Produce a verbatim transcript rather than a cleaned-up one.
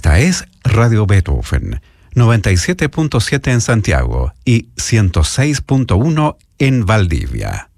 Esta es Radio Beethoven, noventa y siete punto siete en Santiago y ciento seis punto uno en Valdivia.